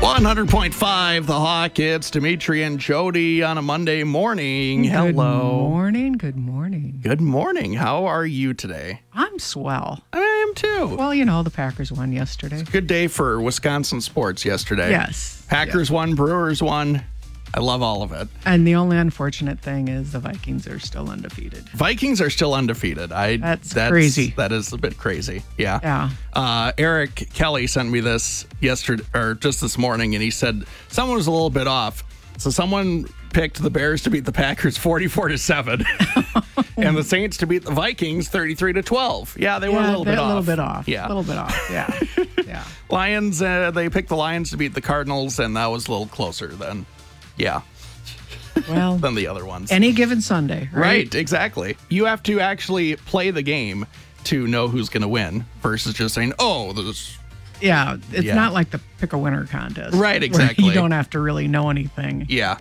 100.5 The Hawk. It's Dimitri and Jody on a Monday morning. Hello. Good morning. Good morning. Good morning. How are you today? I'm swell. I am too. Well, you know, the Packers won yesterday. Good day for Wisconsin sports yesterday. Yes. Packers won, Brewers won. I love all of it. And the only unfortunate thing is the Vikings are still undefeated. Vikings are still undefeated. That's crazy. That is a bit crazy. Yeah. Yeah. Eric Kelly sent me this yesterday, or just this morning, and he said someone was a little bit off. So someone picked the Bears to beat the Packers 44-7, and the Saints to beat the Vikings 33-12. Yeah, they were a little bit off. A little bit off. Yeah. A little bit off. Yeah. Yeah. Lions, they picked the Lions to beat the Cardinals, and that was a little closer than, Well, than the other ones. any given Sunday, right? Right, exactly. You have to actually play the game to know who's going to win versus just saying, oh, this. Yeah. It's Yeah. not like the pick a winner contest. Right, where exactly. you don't have to really know anything. Yeah.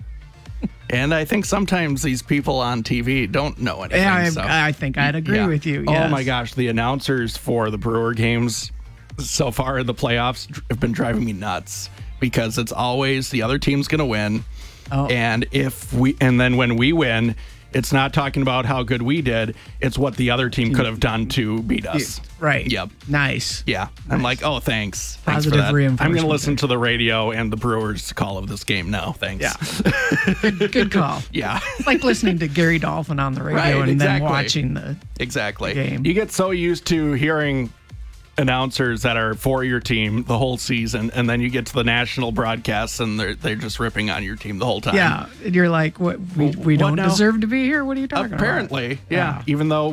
And I think sometimes these people on TV don't know anything. Yeah, so. I think I'd agree Yeah. with you. Oh Yes. my gosh, the announcers for the Brewer games so far in the playoffs have been driving me nuts. Because it's always the other team's going to win. Oh. And then when we win, it's not talking about how good we did. It's what the other team could have done to beat us. Right. Yep. Nice. Yeah. I'm like, oh, thanks. Thanks for Positive that. reinforcement. I'm going to listen to the radio and the Brewers call of this game. No, thanks. Yeah. Good call. Yeah. It's like listening to Gary Dolphin on the radio Right, and exactly. then watching the Exactly. game. You get so used to hearing announcers that are for your team the whole season, and then you get to the national broadcasts and they're just ripping on your team the whole time. Yeah, and you're like, what? We don't now? deserve to be here. What are you talking Apparently, about? yeah. Even though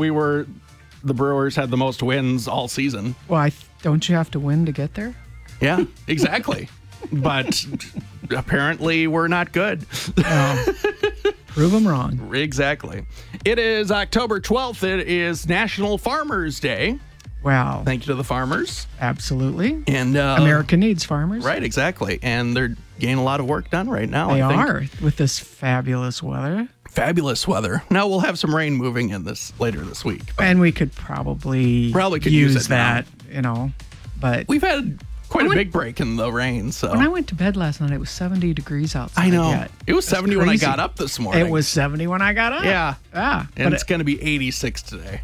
the Brewers had the most wins all season. Well, don't you have to win to get there? Yeah, exactly. But apparently we're not good. No. Prove them wrong. Exactly. It is October 12th. It is National Farmers Day. Wow. Thank you to the farmers. Absolutely. And America needs farmers. Right, exactly. And they're getting a lot of work done right now. They I think. are with this fabulous weather. Fabulous weather. Now we'll have some rain moving in later this week. And we could probably Probably could use it now. that, But We've had quite a big break in the rain. So when I went to bed last night, it was 70 degrees outside. I know. Yet. It was 70 when I crazy. got up this morning. It was 70 when I got up. Yeah. Yeah. And But it's going to be 86 today.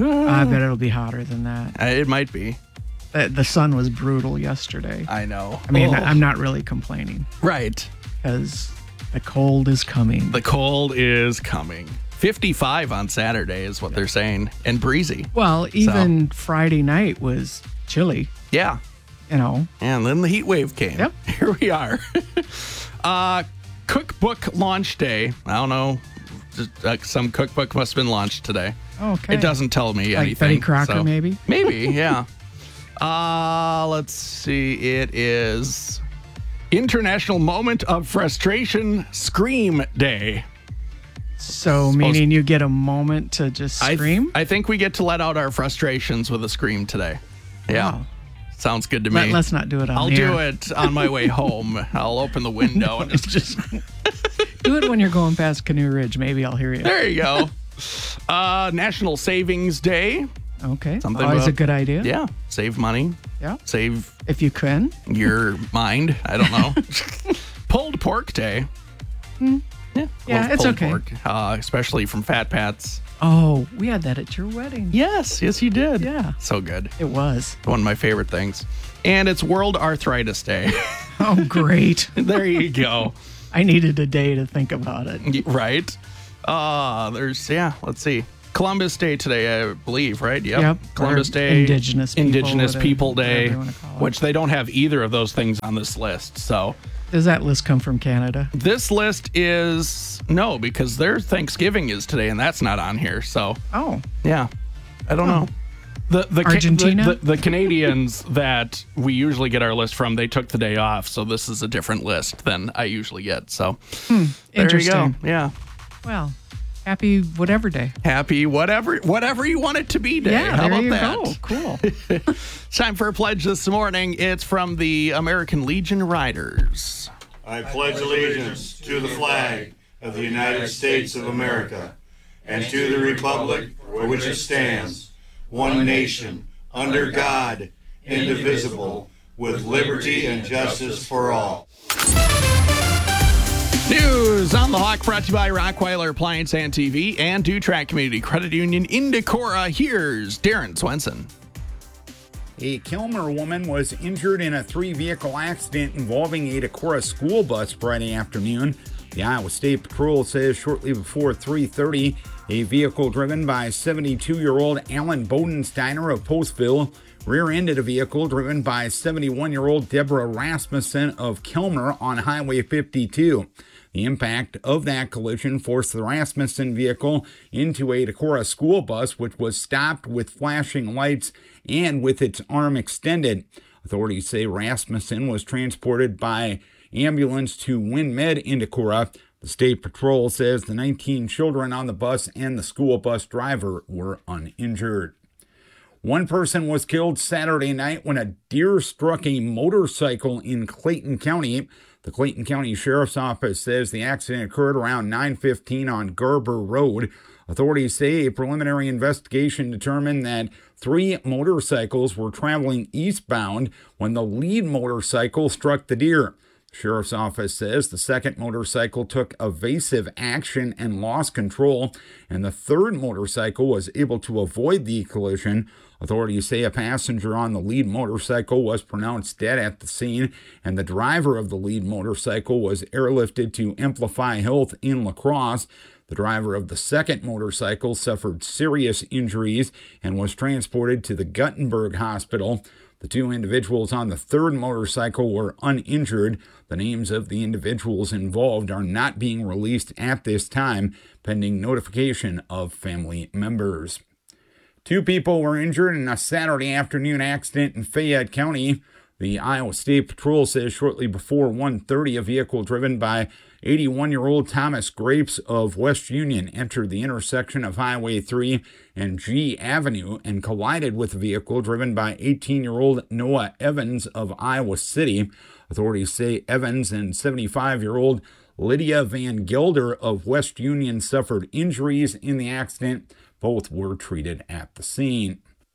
I bet it'll be hotter than that. It might be. The sun was brutal yesterday. I know. I mean, Oh. I'm not really complaining Right. because the cold is coming. The cold is coming. 55 on Saturday is what they're saying. And breezy. Well, even Friday night was chilly, Yeah. And And then the heat wave came. Yep. Here we are. Cookbook launch day. I don't know. Just, some cookbook must have been launched today. Okay. It doesn't tell me Like anything. Betty Crocker, so- maybe? Maybe, yeah. Let's see. It is International Moment of Frustration Scream Day. So, meaning you get a moment to just scream? I think we get to let out our frustrations with a scream today. Yeah. Wow. Sounds good to me. Let's not do it on I'll the do air. it on my way home. I'll open the window and just Do it when you're going past Canoe Ridge. Maybe I'll hear you. there you go. National Savings Day. Okay. Something Always about- a good idea. Yeah. Save money. Yeah. Save If you can. your mind. I don't know. Pulled pork day. Yeah, Yeah, love it's pulled okay. pork, especially from Fat Pat's. Oh, we had that at your wedding. Yes, you did. Yeah. So good. It was. One of my favorite things. And it's World Arthritis Day. Oh, great. There you go. I needed a day to think about it. Right? Let's see. Columbus Day today, I believe, right? Yep. Columbus Or Day. Indigenous People whatever Day, you wanna call it. Which they don't have either of those things on this list. So Does that list come from Canada? this list is no, because their Thanksgiving is today, and that's not on here. So Oh. yeah, I don't know. Argentina? the Canadians that we usually get our list from, they took the day off. So this is a different list than I usually get. So there you Interesting. go. Yeah. Well, happy whatever day. Happy whatever you want it to be day. Yeah, How there about you that? go. Cool. It's time for a pledge this morning. It's from the American Legion Riders. I pledge allegiance to the flag of the United States of America and to the republic for which it stands, one nation, under God, indivisible, with liberty and justice for all. News on the Hawk brought to you by Rockweiler Appliance and TV and Dutrack Community Credit Union in Decorah. Here's Darren Swenson. A Kilmer woman was injured in a 3-vehicle accident involving a Decorah school bus Friday afternoon. The Iowa State Patrol says shortly before 3:30, a vehicle driven by 72-year-old Alan Bodensteiner of Postville rear-ended a vehicle driven by 71-year-old Deborah Rasmussen of Kilmer on Highway 52. The impact of that collision forced the Rasmussen vehicle into a Decorah school bus, which was stopped with flashing lights and with its arm extended. Authorities say Rasmussen was transported by ambulance to WinMed in Decorah. The State Patrol says the 19 children on the bus and the school bus driver were uninjured. One person was killed Saturday night when a deer struck a motorcycle in Clayton County. The Clayton County Sheriff's Office says the accident occurred around 9:15 on Garber Road. Authorities say a preliminary investigation determined that 3 motorcycles were traveling eastbound when the lead motorcycle struck the deer. The Sheriff's Office says the second motorcycle took evasive action and lost control, and the third motorcycle was able to avoid the collision. Authorities say a passenger on the lead motorcycle was pronounced dead at the scene, and the driver of the lead motorcycle was airlifted to Amplify Health in La Crosse. The driver of the second motorcycle suffered serious injuries and was transported to the Guttenberg Hospital. The 2 individuals on the third motorcycle were uninjured. The names of the individuals involved are not being released at this time, pending notification of family members. 2 people were injured in a Saturday afternoon accident in Fayette County. The Iowa State Patrol says shortly before 1:30, a vehicle driven by 81-year-old Thomas Grapes of West Union entered the intersection of Highway 3 and G Avenue and collided with a vehicle driven by 18-year-old Noah Evans of Iowa City. Authorities say Evans and 75-year-old Lydia Van Gelder of West Union suffered injuries in the accident. Both were treated at the scene.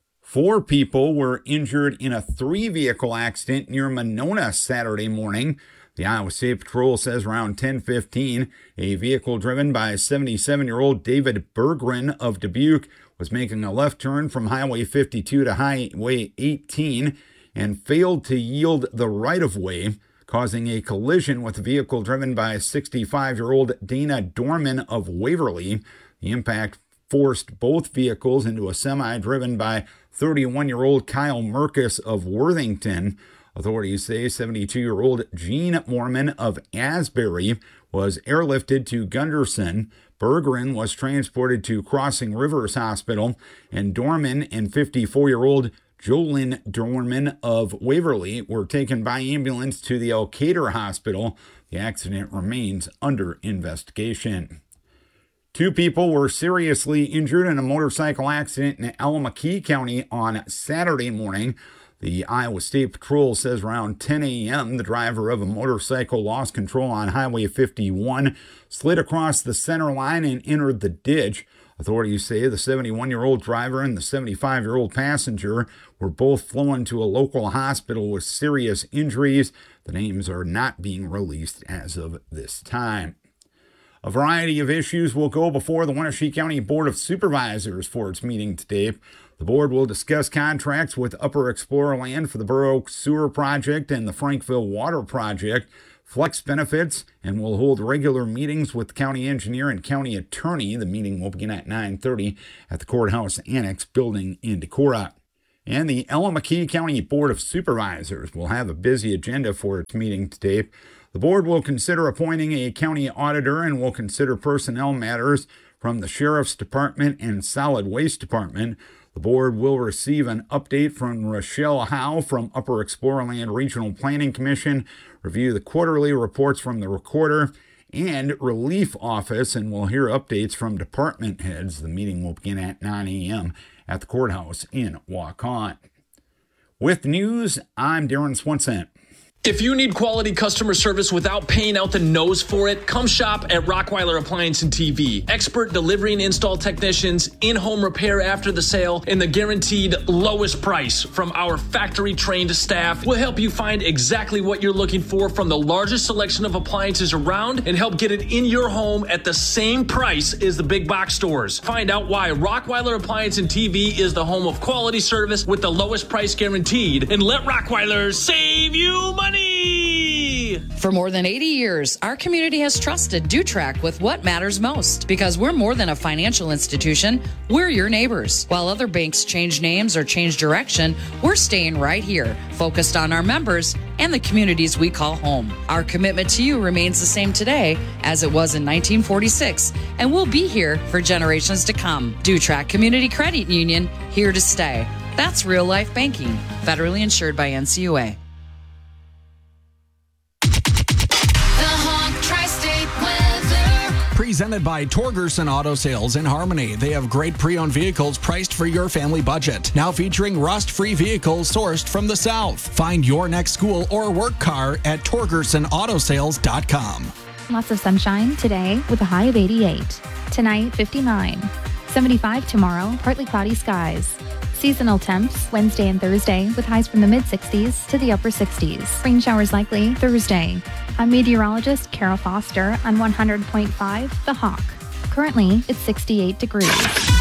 4 people were injured in a 3-vehicle accident near Monona Saturday morning. The Iowa State Patrol says around 10:15, a vehicle driven by 77-year-old David Berggren of Dubuque was making a left turn from Highway 52 to Highway 18 and failed to yield the right-of-way, causing a collision with a vehicle driven by 65-year-old Dana Dorman of Waverly. The impact forced both vehicles into a semi driven by 31-year-old Kyle Merkus of Worthington. Authorities say 72-year-old Gene Mormon of Asbury was airlifted to Gunderson. Berggren was transported to Crossing Rivers Hospital, and Dorman and 54-year-old Jolyn Dorman of Waverly were taken by ambulance to the Elkader Hospital. The accident remains under investigation. 2 people were seriously injured in a motorcycle accident in Allamakee County on Saturday morning. The Iowa State Patrol says around 10 a.m., the driver of a motorcycle lost control on Highway 51, slid across the center line, and entered the ditch. Authorities say the 71-year-old driver and the 75-year-old passenger were both flown to a local hospital with serious injuries. The names are not being released as of this time. A variety of issues will go before the Wenatchee County Board of Supervisors for its meeting today. The board will discuss contracts with Upper Explorer Land for the Burr Oak Sewer Project and the Frankville Water Project, flex benefits, and will hold regular meetings with the county engineer and county attorney. The meeting will begin at 9:30 at the Courthouse Annex building in Decorah. And the Allamakee County Board of Supervisors will have a busy agenda for its meeting today. The board will consider appointing a county auditor and will consider personnel matters from the Sheriff's Department and Solid Waste Department. The board will receive an update from Rochelle Howe from Upper Explorer Land Regional Planning Commission, review the quarterly reports from the Recorder and Relief Office, and we'll hear updates from department heads. The meeting will begin at 9 a.m. at the courthouse in Waukon. With news, I'm Darren Swenson. If you need quality customer service without paying out the nose for it, come shop at Rockweiler Appliance and TV. Expert delivery and install technicians, in-home repair after the sale, and the guaranteed lowest price from our factory-trained staff will help you find exactly what you're looking for from the largest selection of appliances around and help get it in your home at the same price as the big box stores. Find out why Rockweiler Appliance and TV is the home of quality service with the lowest price guaranteed, and let Rockweiler save you money. For more than 80 years, our community has trusted DuTrack with what matters most. Because we're more than a financial institution, we're your neighbors. While other banks change names or change direction, we're staying right here, focused on our members and the communities we call home. Our commitment to you remains the same today as it was in 1946, and we'll be here for generations to come. DuTrack Community Credit Union, here to stay. That's real life banking, federally insured by NCUA. Presented by Torgerson Auto Sales in Harmony. They have great pre-owned vehicles priced for your family budget. Now featuring rust-free vehicles sourced from the South. Find your next school or work car at TorgersonAutoSales.com. Lots of sunshine today with a high of 88. Tonight, 59. 75 tomorrow, partly cloudy skies. Seasonal temps Wednesday and Thursday with highs from the mid-60s to the upper 60s. Rain showers likely Thursday. I'm meteorologist Carol Foster on 100.5 The Hawk. Currently, it's 68 degrees.